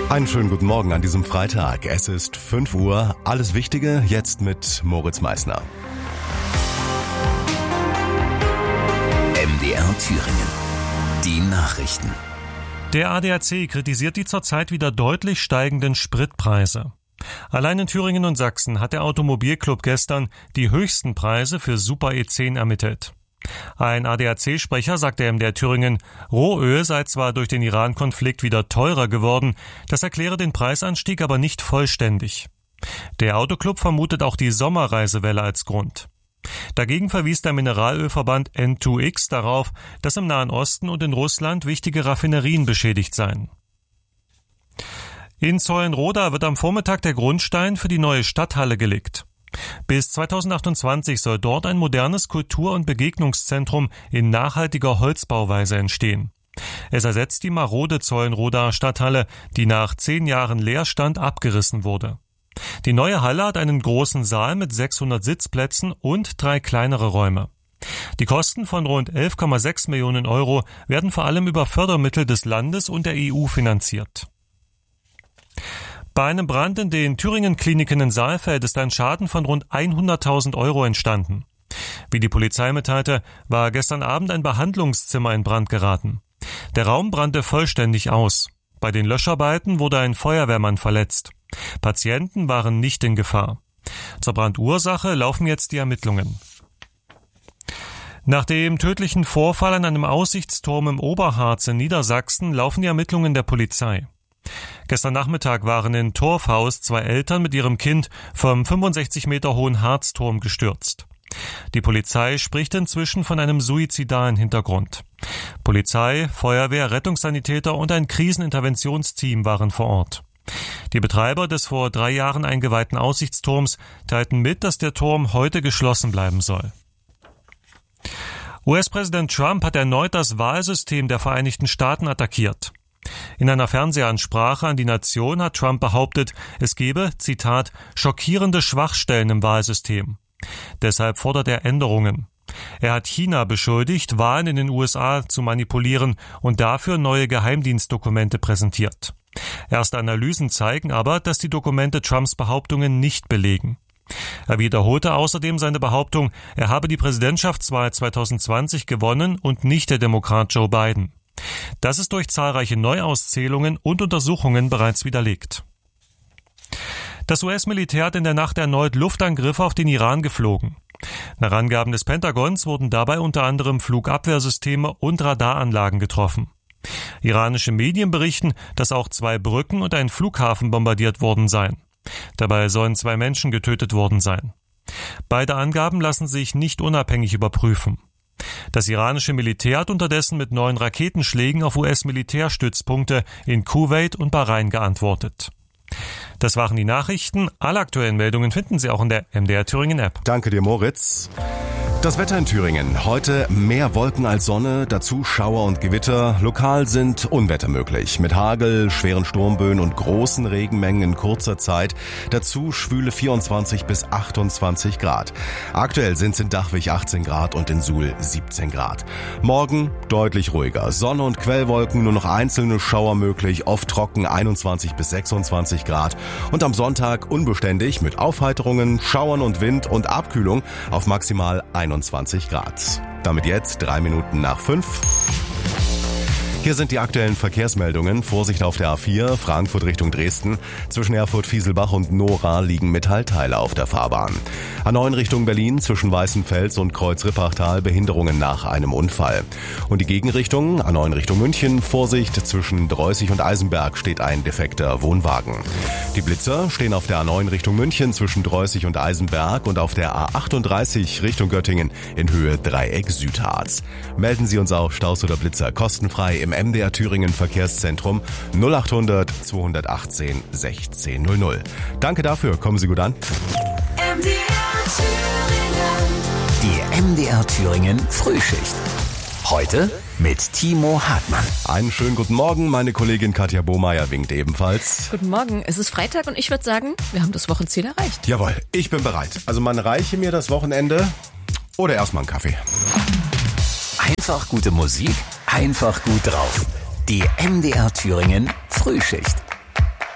Einen schönen guten Morgen an diesem Freitag. Es ist 5 Uhr. Alles Wichtige jetzt mit Moritz Meissner. MDR Thüringen. Die Nachrichten. Der ADAC kritisiert die zurzeit wieder deutlich steigenden Spritpreise. Allein in Thüringen und Sachsen hat der Automobilclub gestern die höchsten Preise für Super E10 ermittelt. Ein ADAC-Sprecher sagte MDR Thüringen, Rohöl sei zwar durch den Iran-Konflikt wieder teurer geworden, das erkläre den Preisanstieg aber nicht vollständig. Der Autoclub vermutet auch die Sommerreisewelle als Grund. Dagegen verwies der Mineralölverband N2X darauf, dass im Nahen Osten und in Russland wichtige Raffinerien beschädigt seien. In Zeulenroda wird am Vormittag der Grundstein für die neue Stadthalle gelegt. Bis 2028 soll dort ein modernes Kultur- und Begegnungszentrum in nachhaltiger Holzbauweise entstehen. Es ersetzt die marode Zeulenrodaer Stadthalle, die nach 10 Jahren Leerstand abgerissen wurde. Die neue Halle hat einen großen Saal mit 600 Sitzplätzen und 3 kleinere Räume. Die Kosten von rund 11,6 Millionen Euro werden vor allem über Fördermittel des Landes und der EU finanziert. Bei einem Brand in den Thüringen-Kliniken in Saalfeld ist ein Schaden von rund 100.000 Euro entstanden. Wie die Polizei mitteilte, war gestern Abend ein Behandlungszimmer in Brand geraten. Der Raum brannte vollständig aus. Bei den Löscharbeiten wurde ein Feuerwehrmann verletzt. Patienten waren nicht in Gefahr. Zur Brandursache laufen jetzt die Ermittlungen. Nach dem tödlichen Vorfall an einem Aussichtsturm im Oberharz in Niedersachsen laufen die Ermittlungen der Polizei. Gestern Nachmittag waren in Torfhaus 2 Eltern mit ihrem Kind vom 65 Meter hohen Harzturm gestürzt. Die Polizei spricht inzwischen von einem suizidalen Hintergrund. Polizei, Feuerwehr, Rettungssanitäter und ein Kriseninterventionsteam waren vor Ort. Die Betreiber des vor 3 Jahren eingeweihten Aussichtsturms teilten mit, dass der Turm heute geschlossen bleiben soll. US-Präsident Trump hat erneut das Wahlsystem der Vereinigten Staaten attackiert. In einer Fernsehansprache an die Nation hat Trump behauptet, es gebe, Zitat, schockierende Schwachstellen im Wahlsystem. Deshalb fordert er Änderungen. Er hat China beschuldigt, Wahlen in den USA zu manipulieren und dafür neue Geheimdienstdokumente präsentiert. Erste Analysen zeigen aber, dass die Dokumente Trumps Behauptungen nicht belegen. Er wiederholte außerdem seine Behauptung, er habe die Präsidentschaftswahl 2020 gewonnen und nicht der Demokrat Joe Biden. Das ist durch zahlreiche Neuauszählungen und Untersuchungen bereits widerlegt. Das US-Militär hat in der Nacht erneut Luftangriffe auf den Iran geflogen. Nach Angaben des Pentagons wurden dabei unter anderem Flugabwehrsysteme und Radaranlagen getroffen. Iranische Medien berichten, dass auch 2 Brücken und ein Flughafen bombardiert worden seien. Dabei sollen 2 Menschen getötet worden sein. Beide Angaben lassen sich nicht unabhängig überprüfen. Das iranische Militär hat unterdessen mit 9 Raketenschlägen auf US-Militärstützpunkte in Kuwait und Bahrain geantwortet. Das waren die Nachrichten. Alle aktuellen Meldungen finden Sie auch in der MDR Thüringen App. Danke dir, Moritz. Das Wetter in Thüringen. Heute mehr Wolken als Sonne, dazu Schauer und Gewitter. Lokal sind Unwetter möglich. Mit Hagel, schweren Sturmböen und großen Regenmengen in kurzer Zeit. Dazu schwüle 24 bis 28 Grad. Aktuell sind es in Dachwig 18 Grad und in Suhl 17 Grad. Morgen deutlich ruhiger. Sonne und Quellwolken, nur noch einzelne Schauer möglich. Oft trocken 21 bis 26 Grad. Und am Sonntag unbeständig mit Aufheiterungen, Schauern und Wind und Abkühlung auf maximal 21 Grad. Damit jetzt 3 Minuten nach 5. Hier sind die aktuellen Verkehrsmeldungen. Vorsicht auf der A4, Frankfurt Richtung Dresden. Zwischen Erfurt-Fieselbach und Nora liegen Metallteile auf der Fahrbahn. A9 Richtung Berlin, zwischen Weißenfels und Kreuz-Rippachtal, Behinderungen nach einem Unfall. Und die Gegenrichtung, A9 Richtung München, Vorsicht, zwischen Dreußig und Eisenberg steht ein defekter Wohnwagen. Die Blitzer stehen auf der A9 Richtung München, zwischen Dreußig und Eisenberg und auf der A38 Richtung Göttingen in Höhe Dreieck Südharz. Melden Sie uns auch Staus oder Blitzer kostenfrei im MDR Thüringen Verkehrszentrum 0800 218 1600. Danke dafür, kommen Sie gut an. Die MDR Thüringen Frühschicht. Heute mit Timo Hartmann. Einen schönen guten Morgen, meine Kollegin Katja Bohmeier winkt ebenfalls. Guten Morgen, es ist Freitag und ich würde sagen, wir haben das Wochenziel erreicht. Jawohl, ich bin bereit. Also man reiche mir das Wochenende oder erstmal einen Kaffee. Einfach gute Musik, einfach gut drauf. Die MDR Thüringen Frühschicht.